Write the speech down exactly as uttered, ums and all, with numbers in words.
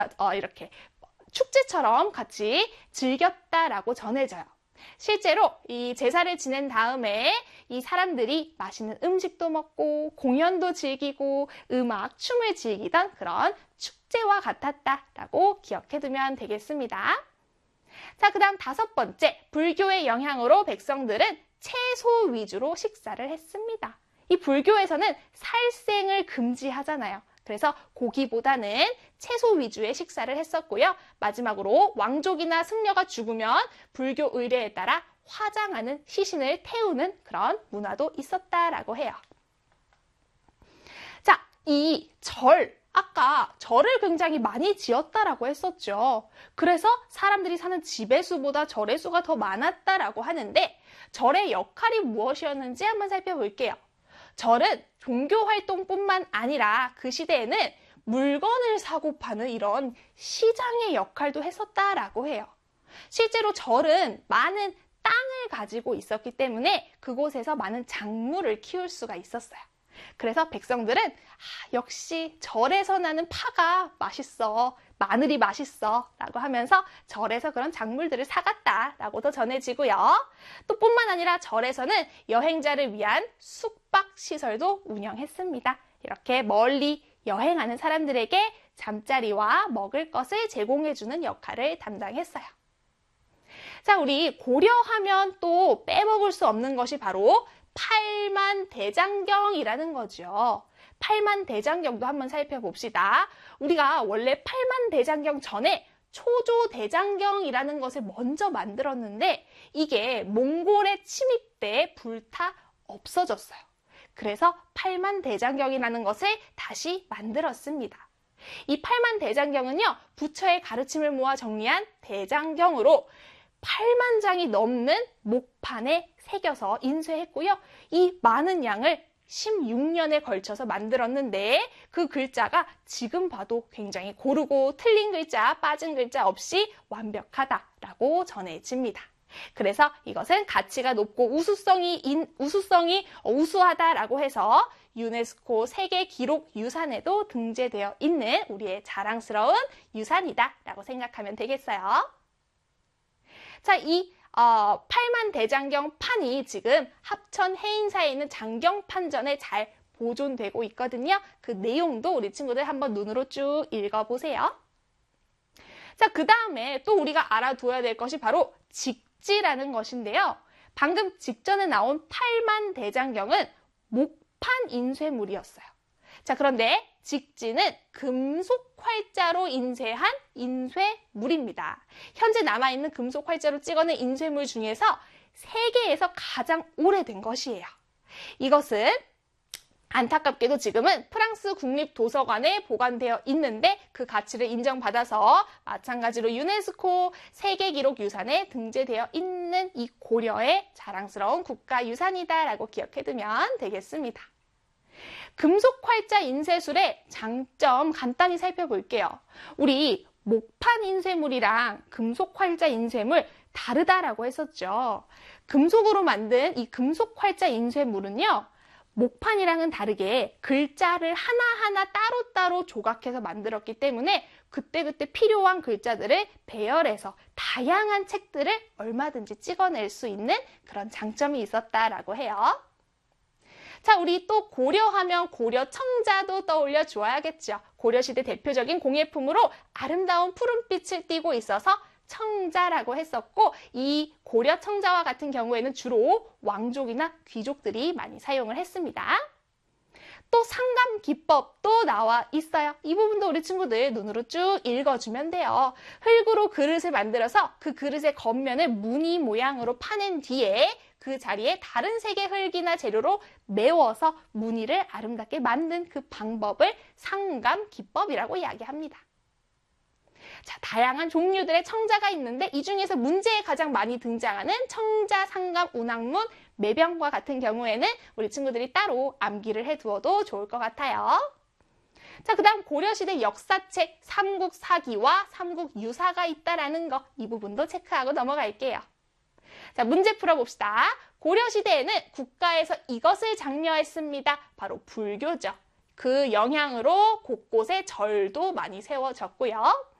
어, 이렇게 축제처럼 같이 즐겼다라고 전해져요. 실제로 이 제사를 지낸 다음에 이 사람들이 맛있는 음식도 먹고 공연도 즐기고 음악, 춤을 즐기던 그런 축제와 같았다라고 기억해두면 되겠습니다. 자, 그 다음 다섯 번째, 불교의 영향으로 백성들은 채소 위주로 식사를 했습니다. 이 불교에서는 살생을 금지하잖아요. 그래서 고기보다는 채소 위주의 식사를 했었고요. 마지막으로 왕족이나 승려가 죽으면 불교 의례에 따라 화장하는 시신을 태우는 그런 문화도 있었다라고 해요. 자, 이 절, 아까 절을 굉장히 많이 지었다라고 했었죠. 그래서 사람들이 사는 집의 수보다 절의 수가 더 많았다라고 하는데 절의 역할이 무엇이었는지 한번 살펴볼게요. 절은 종교 활동뿐만 아니라 그 시대에는 물건을 사고 파는 이런 시장의 역할도 했었다라고 해요. 실제로 절은 많은 땅을 가지고 있었기 때문에 그곳에서 많은 작물을 키울 수가 있었어요. 그래서 백성들은 아, 역시 절에서 나는 파가 맛있어, 마늘이 맛있어 라고 하면서 절에서 그런 작물들을 사갔다 라고도 전해지고요. 또 뿐만 아니라 절에서는 여행자를 위한 숙박시설도 운영했습니다. 이렇게 멀리 여행하는 사람들에게 잠자리와 먹을 것을 제공해주는 역할을 담당했어요. 자, 우리 고려하면 또 빼먹을 수 없는 것이 바로 팔만대장경이라는 거죠. 팔만대장경도 한번 살펴봅시다. 우리가 원래 팔만대장경 전에 초조대장경이라는 것을 먼저 만들었는데 이게 몽골의 침입 때 불타 없어졌어요. 그래서 팔만대장경이라는 것을 다시 만들었습니다. 이 팔만대장경은요, 부처의 가르침을 모아 정리한 대장경으로 팔만 장이 넘는 목판에 새겨서 인쇄했고요. 이 많은 양을 십육 년에 걸쳐서 만들었는데 그 글자가 지금 봐도 굉장히 고르고 틀린 글자, 빠진 글자 없이 완벽하다라고 전해집니다. 그래서 이것은 가치가 높고 우수성이, 인, 우수성이 우수하다라고 해서 유네스코 세계 기록 유산에도 등재되어 있는 우리의 자랑스러운 유산이다라고 생각하면 되겠어요. 자, 이 어, 팔만대장경 판이 지금 합천 해인사에 있는 장경판전에 잘 보존되고 있거든요. 그 내용도 우리 친구들 한번 눈으로 쭉 읽어보세요. 자, 그 다음에 또 우리가 알아둬야 될 것이 바로 직지라는 것인데요. 방금 직전에 나온 팔만대장경은 목판 인쇄물이었어요. 자, 그런데 직지는 금속 활자로 인쇄한 인쇄물입니다. 현재 남아있는 금속 활자로 찍어낸 인쇄물 중에서 세계에서 가장 오래된 것이에요. 이것은 안타깝게도 지금은 프랑스 국립도서관에 보관되어 있는데 그 가치를 인정받아서 마찬가지로 유네스코 세계기록유산에 등재되어 있는 이 고려의 자랑스러운 국가유산이다라고 기억해두면 되겠습니다. 금속 활자 인쇄술의 장점 간단히 살펴볼게요. 우리 목판 인쇄물이랑 금속 활자 인쇄물 다르다라고 했었죠. 금속으로 만든 이 금속 활자 인쇄물은요, 목판이랑은 다르게 글자를 하나하나 따로따로 조각해서 만들었기 때문에 그때그때 필요한 글자들을 배열해서 다양한 책들을 얼마든지 찍어낼 수 있는 그런 장점이 있었다라고 해요. 자, 우리 또 고려하면 고려 청자도 떠올려 주어야겠죠. 고려시대 대표적인 공예품으로 아름다운 푸른빛을 띠고 있어서 청자라고 했었고, 이 고려 청자와 같은 경우에는 주로 왕족이나 귀족들이 많이 사용을 했습니다. 또 상감 기법도 나와 있어요. 이 부분도 우리 친구들 눈으로 쭉 읽어주면 돼요. 흙으로 그릇을 만들어서 그 그릇의 겉면을 무늬 모양으로 파낸 뒤에 그 자리에 다른 색의 흙이나 재료로 메워서 무늬를 아름답게 만든 그 방법을 상감 기법이라고 이야기합니다. 자, 다양한 종류들의 청자가 있는데 이 중에서 문제에 가장 많이 등장하는 청자, 상감, 운항문, 매병과 같은 경우에는 우리 친구들이 따로 암기를 해두어도 좋을 것 같아요. 자, 그 다음 고려시대 역사책 삼국사기와 삼국유사가 있다라는 거, 이 부분도 체크하고 넘어갈게요. 자, 문제 풀어봅시다. 고려시대에는 국가에서 이것을 장려했습니다. 바로 불교죠. 그 영향으로 곳곳에 절도 많이 세워졌고요.